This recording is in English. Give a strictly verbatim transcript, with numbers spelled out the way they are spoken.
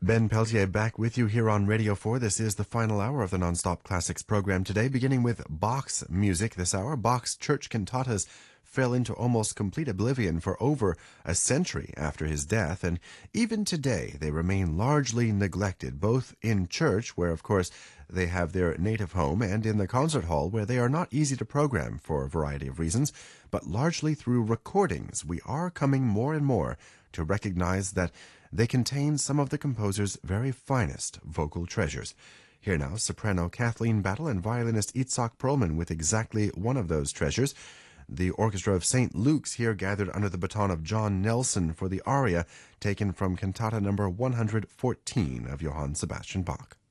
Ben Peltier back with you here on Radio four. This is the final hour of the Nonstop Classics program today, beginning with Bach's music this hour. Bach's church cantatas fell into almost complete oblivion for over a century after his death, and even today they remain largely neglected, both in church, where of course they have their native home, and in the concert hall, where they are not easy to program for a variety of reasons, but largely through recordings. We are coming more and more to recognize that they contain some of the composer's very finest vocal treasures. Here now, soprano Kathleen Battle and violinist Itzhak Perlman with exactly one of those treasures. The orchestra of Saint Luke's here gathered under the baton of John Nelson for the aria taken from cantata number one hundred fourteen of Johann Sebastian Bach.